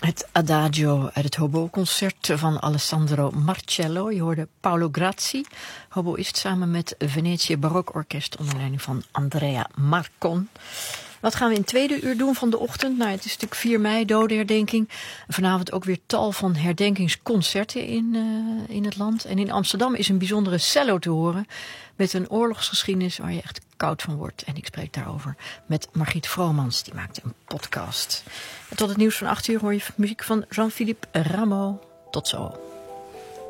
Het Adagio uit het hobo-concert van Alessandro Marcello. Je hoorde Paolo Grazzi, hoboïst, samen met Venetië Barokorkest onder leiding van Andrea Marcon. Wat gaan we in het tweede uur doen van de ochtend? Nou, het is natuurlijk 4 mei, dodenherdenking. Vanavond ook weer tal van herdenkingsconcerten in het land. En in Amsterdam is een bijzondere cello te horen met een oorlogsgeschiedenis waar je echt koud van wordt. En ik spreek daarover met Margriet Vromans, die maakt een podcast. En tot het nieuws van 8 uur hoor je muziek van Jean-Philippe Rameau. Tot zo.